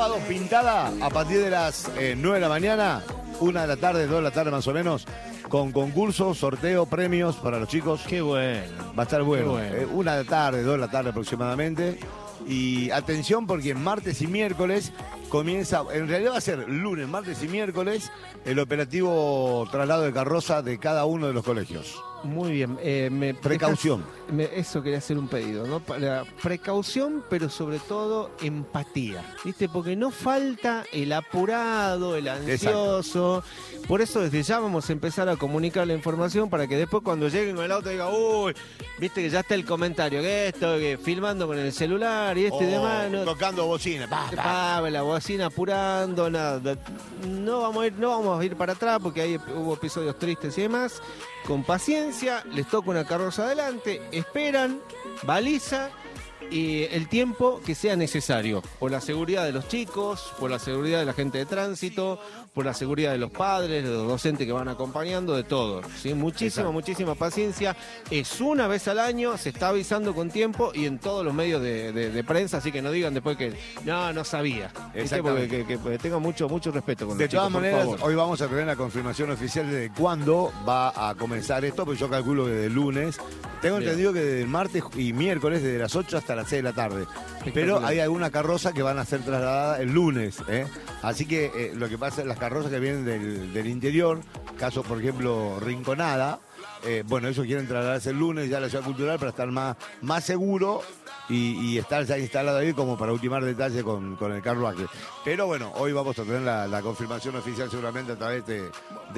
sábado pintada a partir de las 9 de la mañana, 1 de la tarde, 2 de la tarde más o menos, con concursos, sorteo, premios para los chicos. Qué bueno. Va a estar bueno. Bueno. 1 de la tarde, 2 de la tarde aproximadamente. Y atención porque martes y miércoles comienza, en realidad va a ser lunes, martes y miércoles, el operativo traslado de carroza de cada uno de los colegios. Muy bien. Precaución. Eso quería hacer un pedido, ¿no? Para precaución, pero sobre todo empatía, ¿viste? Porque no falta el apurado, el ansioso. Exacto. Por eso desde ya vamos a empezar a comunicar la información para que después cuando lleguen con el auto digan, uy, viste que ya está el comentario, que esto, que filmando con el celular y de mano. Tocando bocina. La bocina apurando, nada. No vamos a ir para atrás porque ahí hubo episodios tristes y demás. Con paciencia, les toca una carroza adelante, esperan, baliza y el tiempo que sea necesario, por la seguridad de los chicos, por la seguridad de la gente de tránsito, por la seguridad de los padres, de los docentes que van acompañando, de todo, ¿sí? Muchísima paciencia. Es una vez al año, se está avisando con tiempo y en todos los medios de prensa, así que no digan después que no sabía. Porque tengo mucho respeto con los chicos. De todas maneras, hoy vamos a tener la confirmación oficial de cuándo va a comenzar esto, porque yo calculo que de lunes. Tengo entendido que de martes y miércoles, desde las 8 hasta las 6 de la tarde. Pero hay alguna carroza que van a ser trasladadas el lunes, ¿eh? Así que lo que pasa es las carrozas que vienen del interior, caso por ejemplo Rinconada, bueno, ellos quieren trasladarse el lunes ya a la ciudad cultural para estar más seguro y estar ya instalado ahí como para ultimar detalles con el carruaje. Pero bueno, hoy vamos a tener la confirmación oficial seguramente a través de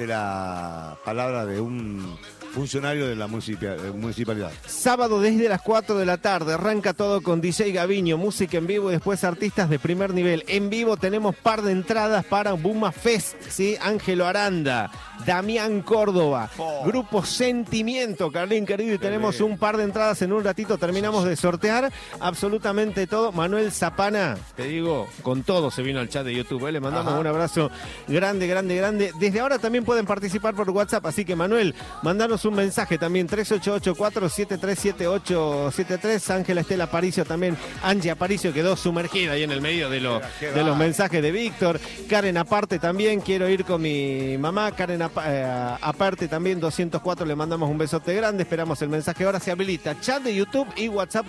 la palabra de un funcionario de la municipalidad. Sábado desde las 4 de la tarde, arranca todo con DJ Gaviño, música en vivo y después artistas de primer nivel. En vivo tenemos par de entradas para Buma Fest, ¿sí? Ángelo Aranda, Damián Córdoba, Grupo Sentimiento, Carlín querido, y tenemos un par de entradas en un ratito, terminamos de sortear absolutamente todo. Manuel Zapana, te digo, con todo se vino al chat de YouTube, ¿eh? Le mandamos un abrazo grande. Desde ahora también pueden participar por WhatsApp, así que Manuel, mandanos un mensaje también, 3884-737873. Ángela Estela Aparicio también, Angie Aparicio quedó sumergida ahí en el medio de los mensajes de Víctor. Karen aparte también, quiero ir con mi mamá. Karen aparte también, 204, le mandamos un besote grande, esperamos el mensaje. Ahora se habilita chat de YouTube y WhatsApp